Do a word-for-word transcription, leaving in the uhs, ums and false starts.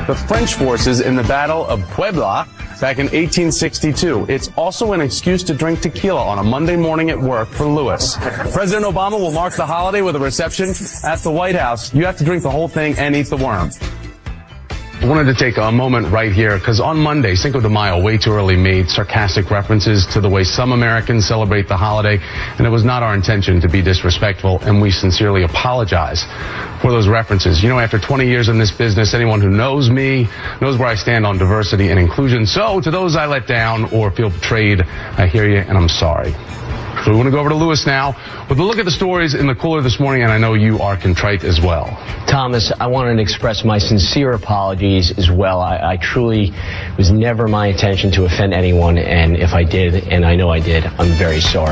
the French forces in the Battle of Puebla back in eighteen sixty-two. It's also an excuse to drink tequila on a Monday morning at work for Lewis. President Obama will mark the holiday with a reception at the White House. You have to drink the whole thing and eat the worm. I wanted to take a moment right here because on Monday, Cinco de Mayo, way too early, made sarcastic references to the way some Americans celebrate the holiday, and it was not our intention to be disrespectful, and we sincerely apologize for those references. You know, after twenty years in this business, anyone who knows me knows where I stand on diversity and inclusion. So to those I let down or feel betrayed, I hear you, and I'm sorry. So we want to go over to Lewis now with a look at the stories in the cooler this morning, and I know you are contrite as well. Thomas, I wanted to express my sincere apologies as well. I, I truly was never my intention to offend anyone, and if I did, and I know I did, I'm very sorry.